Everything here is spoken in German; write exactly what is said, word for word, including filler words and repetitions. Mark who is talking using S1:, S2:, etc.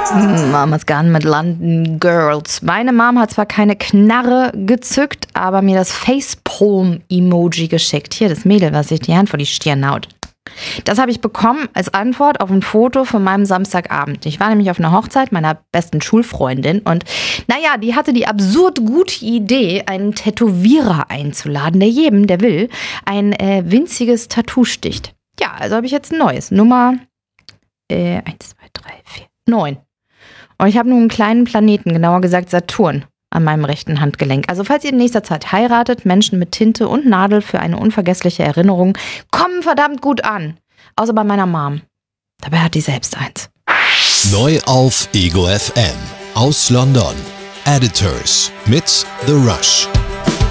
S1: Mama's Gun mit London Girls. Meine Mom hat zwar keine Knarre gezückt, aber mir das Facepalm-Emoji geschickt. Hier, das Mädel, was sich die Hand vor die Stirn haut. Das habe ich bekommen als Antwort auf ein Foto von meinem Samstagabend. Ich war nämlich auf einer Hochzeit meiner besten Schulfreundin und naja, die hatte die absurd gute Idee, einen Tätowierer einzuladen, der jedem, der will, ein äh, winziges Tattoo sticht. Ja, also habe ich jetzt ein neues. Nummer äh, eins, zwei, drei, vier, neun. Und ich habe nur einen kleinen Planeten, genauer gesagt Saturn, an meinem rechten Handgelenk. Also falls ihr in nächster Zeit heiratet, Menschen mit Tinte und Nadel für eine unvergessliche Erinnerung kommen verdammt gut an. Außer bei meiner Mom. Dabei hat die selbst eins.
S2: Neu auf Ego F M. Aus London. Editors mit The Rush.